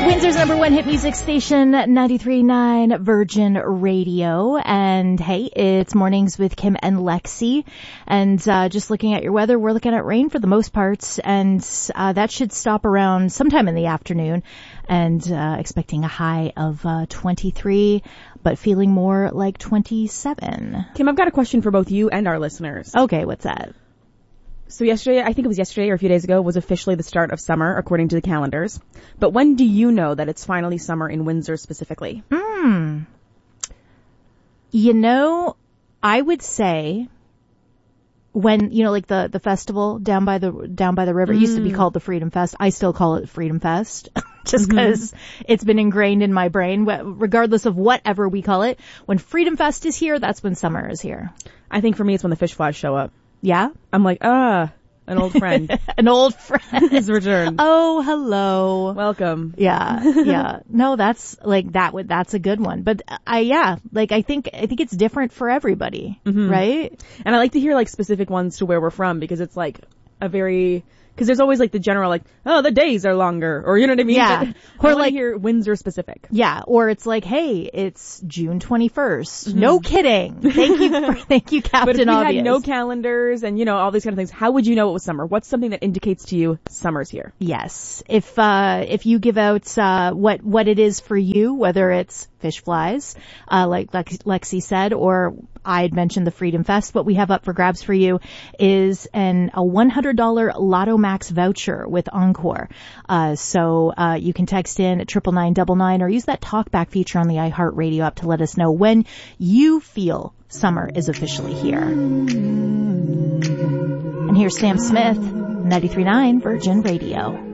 Windsor's number one hit music station, 93.9 Virgin Radio. And hey, it's Mornings with Kim and Lexi. And just looking at your weather, we're looking at rain for the most parts. And that should stop around sometime in the afternoon. And expecting a high of 23, but feeling more like 27. Kim, I've got a question for both you and our listeners. Okay, what's that? So yesterday, I think it was yesterday or a few days ago, was officially the start of summer, according to the calendars. But when do you know that it's finally summer in Windsor specifically? You know, I would say when, you know, like the festival down by the river, it used to be called the Freedom Fest. I still call it Freedom Fest just because it's been ingrained in my brain, regardless of whatever we call it. When Freedom Fest is here, that's when summer is here. I think for me, it's when the fish flies show up. Yeah? I'm like, an old friend. An old friend has returned. Oh, hello. Welcome. Yeah. No, that's like that's a good one. But I think it's different for everybody, right? And I like to hear like specific ones to where we're from because it's like because there's always like the general like, oh, the days are longer, or you know what I mean? Yeah. But or like hear Windsor specific. Yeah. Or it's like, hey, it's June 21st. No kidding. Thank you, Captain But if we Obvious. had no calendars and, you know, all these kind of things, how would you know it was summer? What's something that indicates to you summer's here? Yes. If you give out, what it is for you, whether it's fish flies, like Lexi said, or I'd mentioned the Freedom Fest, what we have up for grabs for you is a $100 Lotto Max voucher with Encore. So you can text in at 99999 or use that talkback feature on the iHeartRadio app to let us know when you feel summer is officially here. And here's Sam Smith, 93.9 Virgin Radio.